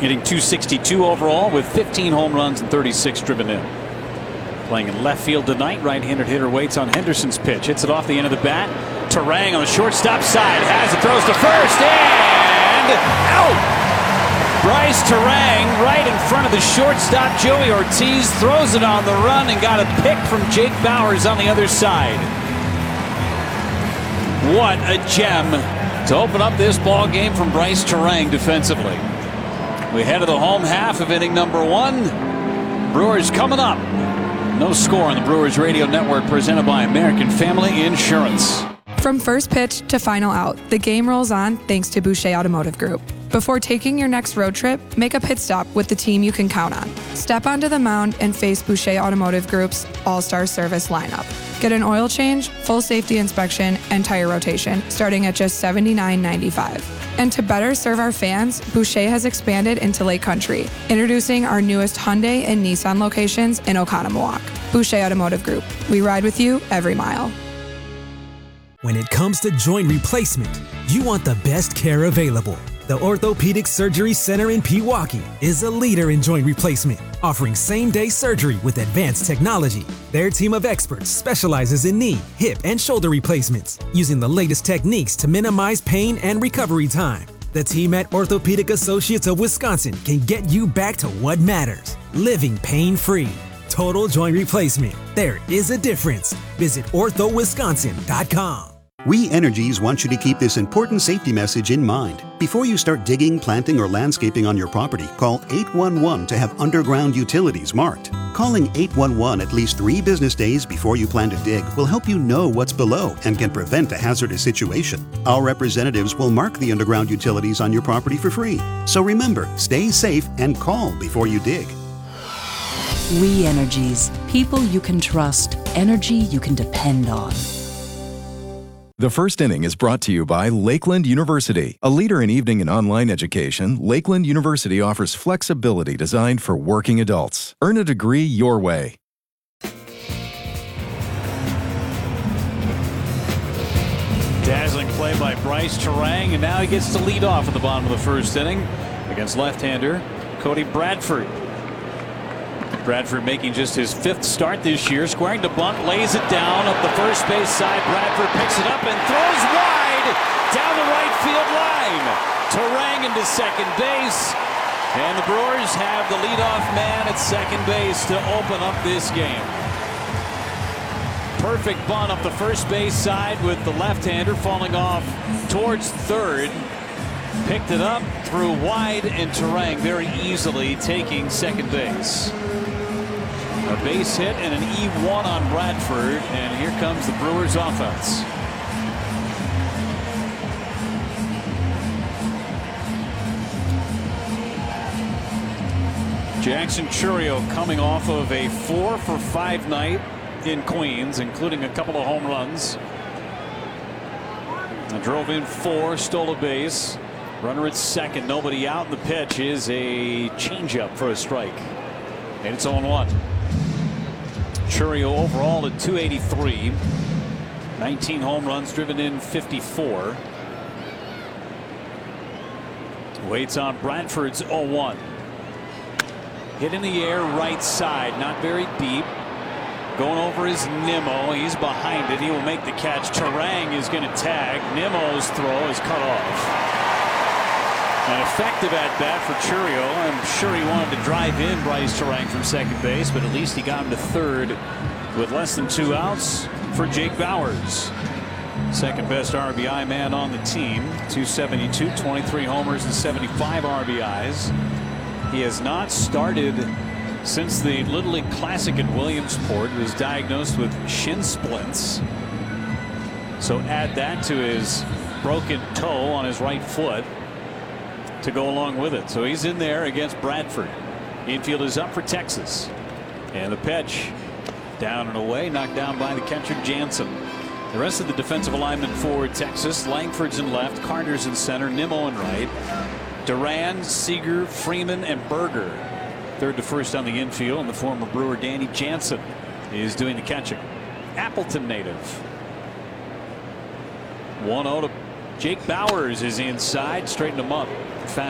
hitting .262 overall with 15 home runs and 36 driven in. Playing in left field tonight, right-handed hitter waits on Henderson's pitch. Hits it off the end of the bat. Turang on the shortstop side. Has it, throws to first, and out! Bryce Turang right in front of the shortstop. Joey Ortiz throws it on the run and got a pick from Jake Bauers on the other side. What a gem to open up this ball game from Bryce Turang defensively. We head to the home half of inning number 1. Brewers coming up. No score on the Brewers Radio Network, presented by American Family Insurance. From first pitch to final out, the game rolls on thanks to Boucher Automotive Group. Before taking your next road trip, make a pit stop with the team you can count on. Step onto the mound and face Boucher Automotive Group's all-star service lineup. Get an oil change, full safety inspection, and tire rotation starting at just $79.95. And to better serve our fans, Boucher has expanded into Lake Country, introducing our newest Hyundai and Nissan locations in Oconomowoc. Boucher Automotive Group. We ride with you every mile. When it comes to joint replacement, you want the best care available. The Orthopedic Surgery Center in Pewaukee is a leader in joint replacement, offering same-day surgery with advanced technology. Their team of experts specializes in knee, hip, and shoulder replacements, using the latest techniques to minimize pain and recovery time. The team at Orthopedic Associates of Wisconsin can get you back to what matters, living pain-free. Total joint replacement. There is a difference. Visit orthowisconsin.com. We Energies want you to keep this important safety message in mind. Before you start digging, planting, or landscaping on your property, call 811 to have underground utilities marked. Calling 811 at least 3 business days before you plan to dig will help you know what's below and can prevent a hazardous situation. Our representatives will mark the underground utilities on your property for free. So remember, stay safe and call before you dig. We Energies. People you can trust. Energy you can depend on. The First Inning is brought to you by Lakeland University. A leader in evening and online education, Lakeland University offers flexibility designed for working adults. Earn a degree your way. Dazzling play by Bryce Turang, and now he gets to lead off at the bottom of the first inning against left-hander Cody Bradford. Bradford making just his 5th start this year, squaring to bunt, lays it down up the first base side. Bradford picks it up and throws wide down the right field line. Turang into second base, and the Brewers have the leadoff man at second base to open up this game. Perfect bunt up the first base side with the left-hander falling off towards third. Picked it up, threw wide, and Turang very easily taking second base. A base hit and an E1 on Bradford, and here comes the Brewers offense. Jackson Chourio coming off of a 4-for-5 night in Queens, including a couple of home runs. Drove in 4, stole a base. Runner at second, nobody out, and the pitch is a changeup for a strike. And it's 0-1. Chourio overall at .283. 19 home runs, driven in 54. Waits on Bradford's 0-1. Hit in the air right side, not very deep. Going over is Nimmo. He's behind it. He will make the catch. Turang is going to tag. Nimmo's throw is cut off. An effective at-bat for Chourio. I'm sure he wanted to drive in Bryce Turang from second base, but at least he got him to third with less than 2 outs for Jake Bauers. Second best RBI man on the team. .272, 23 homers and 75 RBIs. He has not started since the Little League Classic in Williamsport. He was diagnosed with shin splints. So add that to his broken toe on his right foot to go along with it. So he's in there against Bradford. Infield is up for Texas. And the pitch down and away, knocked down by the catcher Jansen. The rest of the defensive alignment for Texas: Langford's in left, Carter's in center, Nimmo in right, Duran, Seager, Freeman, and Berger. Third to first on the infield, and the former Brewer Danny Jansen is doing the catching. Appleton native. 1-0 to Jake Bauers is inside, straightened him up.